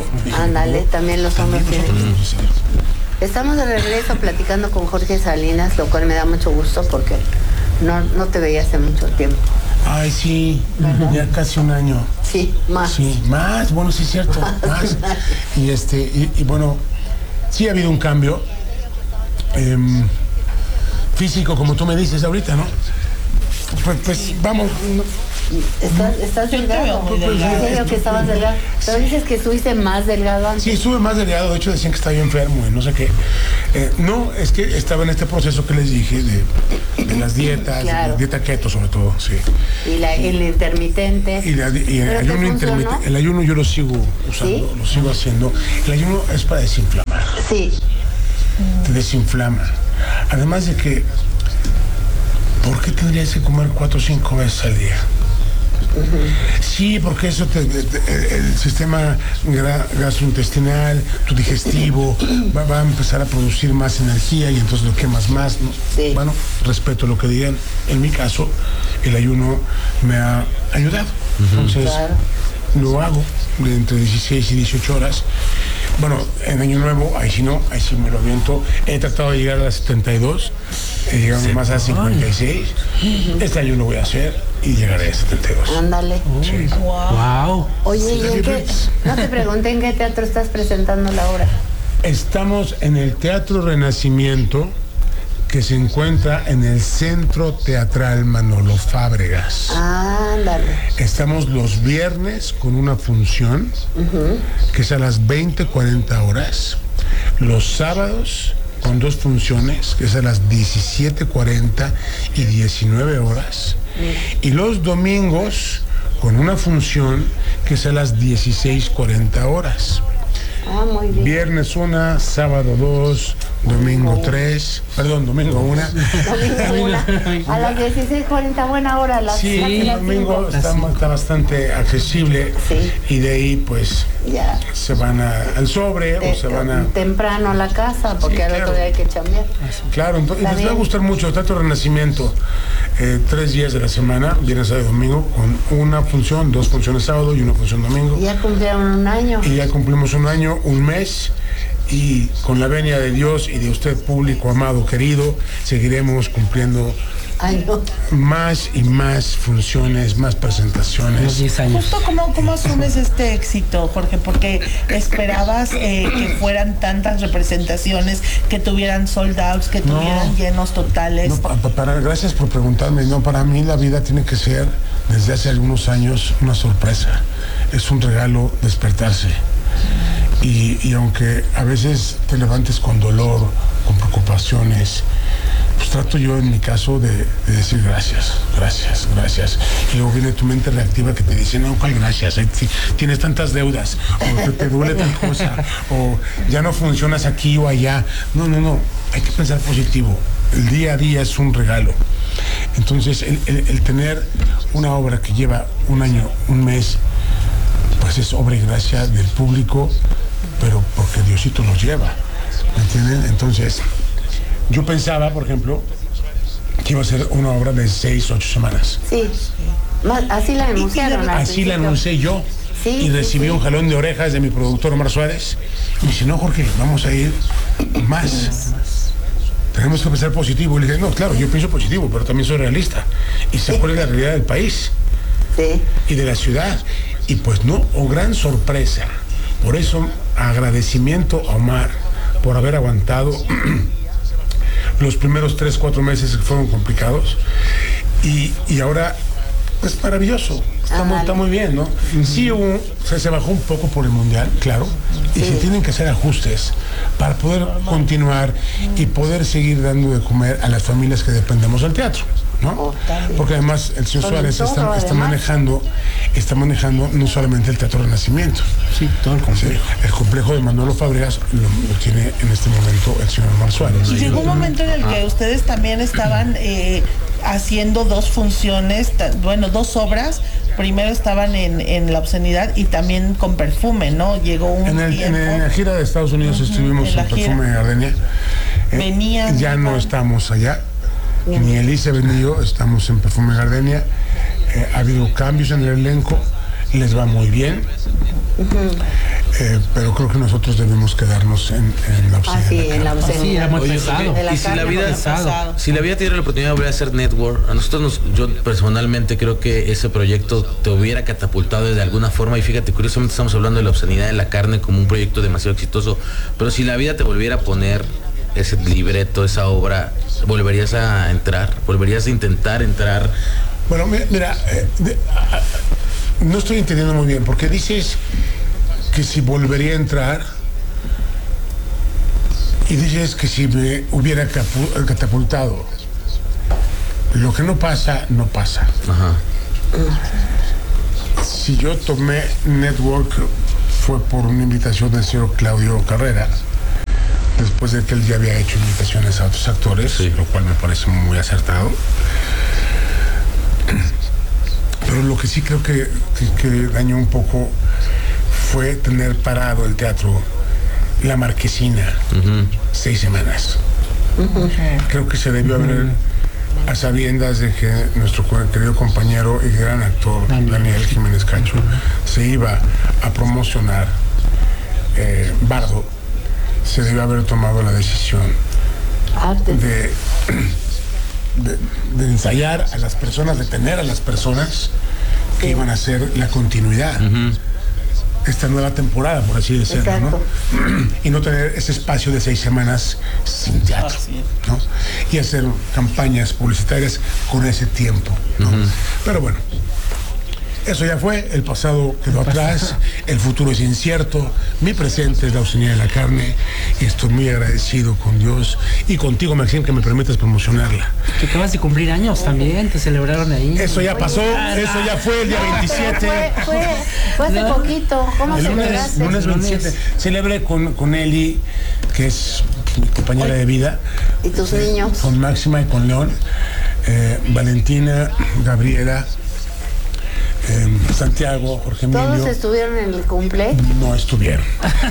Ándale, también los hombros tienen. Estamos de regreso platicando con Jorge Salinas, lo cual me da mucho gusto porque no te veía hace mucho tiempo. Ay, sí, ya casi un año. Sí, más. Sí, más, bueno, sí es cierto, más. Y bueno, sí ha habido un cambio físico, como tú me dices ahorita, ¿no? Pues vamos. ¿Estás delgado? Decía que estabas delgado. Pero dices que estuviste más delgado antes. Sí, estuve más delgado. De hecho, decían que estaba yo enfermo y no sé qué. No, es que estaba en este proceso que les dije de las dietas, claro. Dieta keto sobre todo, sí. Y el intermitente. Y el ayuno intermitente. El ayuno yo lo sigo usando, ¿sí? Lo sigo haciendo. El ayuno es para desinflamar. Sí. Te desinflama. Además de que, ¿por qué tendrías que comer 4 o 5 veces al día? Sí, porque eso el sistema gastrointestinal, tu digestivo, va a empezar a producir más energía y entonces lo quemas más, ¿no? Sí. Bueno, respeto lo que digan. En mi caso, el ayuno me ha ayudado. Entonces, claro, lo hago de entre 16 y 18 horas. Bueno, en Año Nuevo, ahí sí me lo aviento. He tratado de llegar a las 72, he llegado más a 56. Este año lo voy a hacer y llegaré a 72. Ándale. Sí. Wow. Oye, ¿y en qué? No te pregunté en qué teatro estás presentando la obra. Estamos en el Teatro Renacimiento, que se encuentra en el Centro Teatral Manolo Fábregas. Ándale. Estamos los viernes con una función que es a las 20:40 horas. Los sábados con 2 funciones, que es a las 17:40 y 19 horas. Y los domingos con una función que es a las 16:40 horas. Ah, muy bien. Viernes 1, sábado 2, domingo 3, domingo 1. Domingo 1. A las 16:40, buena hora. Sí, el domingo está bastante accesible. Sí. Y de ahí, pues, ya se van al sobre o se van a... temprano a la casa, porque al otro día hay que chambear. Claro, entonces les va a gustar mucho el Teatro Renacimiento. 3 días de la semana, viernes, sábado y domingo, con una función, 2 funciones sábado y una función domingo. Ya cumplieron un año. Y ya cumplimos un año, un mes, y con la venia de Dios y de usted, público amado, querido, seguiremos cumpliendo más y más funciones, más presentaciones. 10 años. Justo ¿cómo asumes este éxito, Jorge? Porque esperabas que fueran tantas representaciones, que tuvieran sold outs, que tuvieran llenos totales. No, gracias por preguntarme. No, para mí la vida tiene que ser, desde hace algunos años, una sorpresa. Es un regalo despertarse. Y aunque a veces te levantes con dolor, con preocupaciones, pues trato yo en mi caso de decir gracias. Y luego viene tu mente reactiva que te dice, no, ¿cuál gracias? Tienes tantas deudas, o te duele tal cosa, o ya no funcionas aquí o allá. No, hay que pensar positivo. El día a día es un regalo. Entonces, el tener una obra que lleva un año, un mes, pues es obra y gracia del público, pero porque Diosito nos lleva, ¿me entienden? Entonces, yo pensaba, por ejemplo, que iba a ser una obra de 6, 8 semanas. Sí, así la anunciaron. Así la anuncié yo. Sí, y recibí un jalón de orejas de mi productor Omar Suárez. Y me dice, no, Jorge, vamos a ir más. Tenemos que pensar positivo. Y le dije, no, claro, yo pienso positivo, pero también soy realista. Y sé cuál es la realidad del país. Sí. Y de la ciudad. Y pues no, gran sorpresa. Por eso, agradecimiento a Omar por haber aguantado los primeros 3, 4 meses que fueron complicados. Y ahora, pues maravilloso. Está muy bien, ¿no? Sí, se bajó un poco por el Mundial, claro. Y se tienen que hacer ajustes para poder continuar y poder seguir dando de comer a las familias que dependemos del teatro, ¿no? Porque además el señor Suárez está manejando no solamente el Teatro Renacimiento. Sí, todo el complejo. El complejo de Manolo Fábregas lo tiene en este momento el señor Omar Suárez. Y llegó un momento en el que ustedes también estaban haciendo 2 funciones, 2 obras. Primero estaban en La Obscenidad y también con Perfume, ¿no? Llegó un en la gira de Estados Unidos estuvimos en Perfume Gardenia. Venían. Ya no estamos allá. Ni Elise ni yo estamos en Perfume Gardenia. Ha habido cambios en el elenco. Les va muy bien. Pero creo que nosotros debemos quedarnos en la obscenidad. Sí, en la obscenidad. Sí, era muy Oye, pesado. De la y si la carne, vida, pesado. si la vida te diera la oportunidad de volver a hacer network, a nosotros yo personalmente creo que ese proyecto te hubiera catapultado de alguna forma. Y fíjate, curiosamente estamos hablando de la obscenidad de la carne como un proyecto demasiado exitoso, pero si la vida te volviera a poner ese libreto, esa obra, ¿volverías a entrar? ¿Volverías a intentar entrar? Bueno, mira, no estoy entendiendo muy bien, porque dices que si volvería a entrar y dices que si me hubiera catapultado. Lo que no pasa, no pasa. Ajá. Si yo tomé Network fue por una invitación del señor Claudio Carrera, después de que él ya había hecho invitaciones a otros actores, sí, lo cual me parece muy acertado. Pero lo que sí creo que dañó un poco fue tener parado el teatro La Marquesina 6 semanas. Creo que se debió haber, a sabiendas de que nuestro querido compañero y gran actor Daniel Jiménez Cacho se iba a promocionar Bardo, se debió haber tomado la decisión de ensayar a las personas, de tener a las personas que iban a hacer la continuidad. Esta nueva temporada, por así decirlo, ¿no? Y no tener ese espacio de 6 semanas sin teatro, ¿no? Y hacer campañas publicitarias con ese tiempo, ¿no? Pero bueno, eso ya fue, el pasado quedó atrás, el futuro es incierto, mi presente es la obscenidad de la carne y estoy muy agradecido con Dios y contigo, Maxine, que me permitas promocionarla. Que acabas de cumplir años también, te celebraron ahí. Eso ya pasó, eso ya fue el día 27. Fue hace poquito. ¿Cómo El celebraste? lunes 27. Celebré con Eli, que es mi compañera de vida. ¿Y tus niños? Con Máxima y con León. Valentina, Gabriela, Santiago, Jorge Emilio. ¿Todos estuvieron en el cumple? No estuvieron.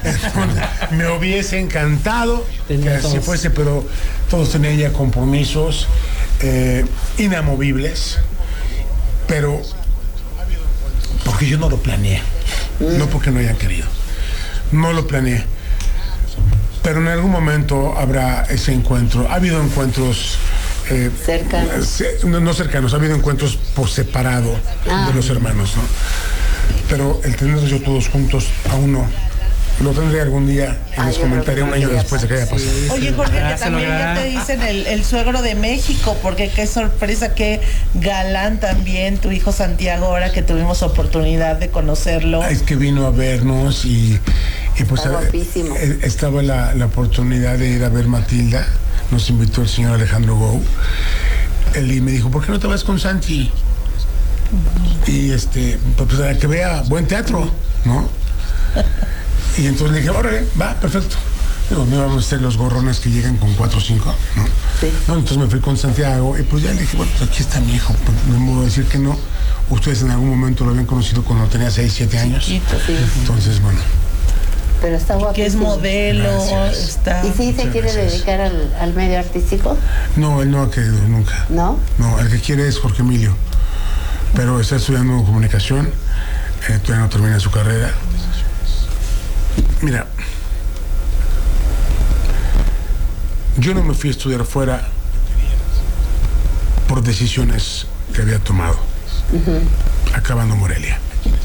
Me hubiese encantado que así fuese, pero todos tenían ya compromisos inamovibles, pero porque yo no lo planeé, no porque no hayan querido, no lo planeé, pero en algún momento habrá ese encuentro. Ha habido encuentros cercanos. No cercanos, ha habido encuentros por separado de los hermanos, ¿no? Pero el tenerlos yo todos juntos, aún no. Lo tendré algún día y les comentaré un año después de que haya pasado. Oye, Jorge, que también ya te dicen el suegro de México, porque qué sorpresa, qué galán también tu hijo Santiago, ahora que tuvimos oportunidad de conocerlo. Es que vino a vernos y pues estaba la oportunidad de ir a ver Matilda. Nos invitó el señor Alejandro Gou. Él me dijo, ¿por qué no te vas con Santi? Y pues para que vea buen teatro, ¿no? Y entonces le dije, órale, va, perfecto. Digo, no vamos a hacer los gorrones que llegan con 4 o 5, ¿no? Sí. No, entonces me fui con Santiago y pues ya le dije, bueno, pues aquí está mi hijo. Pues, no me voy a decir que no. Ustedes en algún momento lo habían conocido cuando tenía 6, 7 años. Sí. Entonces, bueno. Pero está guapísimo. Que es modelo, está... ¿Y sí se quiere dedicar al medio artístico? No, él no ha querido nunca. ¿No? No, el que quiere es Jorge Emilio. Pero está estudiando comunicación, todavía no termina su carrera. Mira, yo no me fui a estudiar fuera por decisiones que había tomado, acabando Morelia.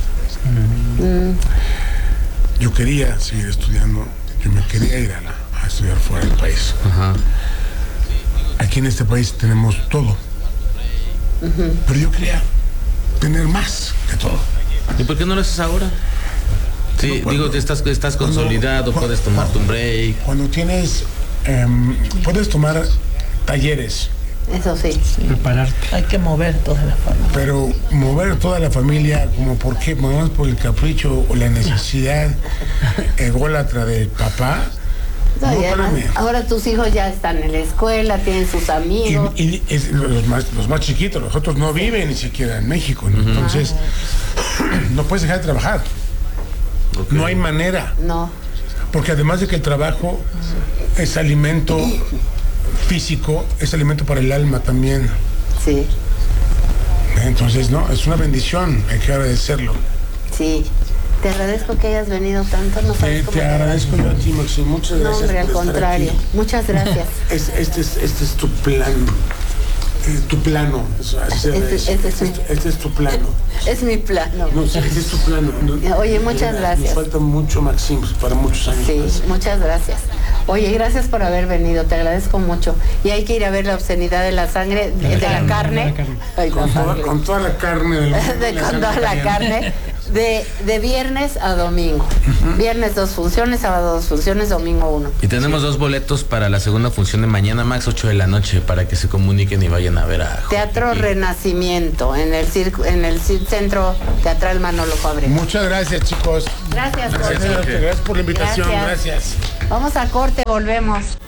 Yo quería seguir estudiando, yo me quería ir a estudiar fuera del país. Aquí en este país tenemos todo, pero yo quería tener más que todo. ¿Y por qué no lo haces ahora? Sí, digo, estás consolidado, puedes tomarte un break. Cuando tienes, puedes tomar talleres. Eso sí. Prepararte. Hay que mover toda la familia. Pero mover toda la familia, como por qué, más por el capricho o la necesidad ególatra del papá. No, además, ahora tus hijos ya están en la escuela, tienen sus amigos. Y los más chiquitos, los otros no viven ni siquiera en México, ¿no? Entonces, no puedes dejar de trabajar. Okay. No hay manera. No. Porque además de que el trabajo es alimento físico, es alimento para el alma también. Sí. Entonces, no, es una bendición, hay que agradecerlo. Sí. Te agradezco que hayas venido tanto. No sabes cómo Te agradezco yo a ti, Maxi. Muchas No, gracias. hombre, al por estar contrario. aquí. Muchas gracias. Este es tu plan. Tu plano. Este es tu plano. Es mi plano. No, este es tu plano. Oye, muchas gracias. Nos falta mucho, Maxim, para muchos años Sí, más. muchas gracias. Oye, gracias por haber venido, te agradezco mucho. Y hay que ir a ver la obscenidad de la sangre, de la carne. Ay, la sangre. Con toda la carne del mundo. Con toda la carne. De viernes a domingo. Viernes 2 funciones, sábado 2 funciones, domingo 1. Y tenemos 2 boletos para la segunda función de mañana, Max, 8 de la noche, para que se comuniquen y vayan a ver a Jorge Teatro aquí. Renacimiento, en el Centro Teatral Manolo Fabregat. Muchas gracias, chicos. Gracias, Jorge. Gracias por la invitación. Gracias. Vamos a corte, volvemos.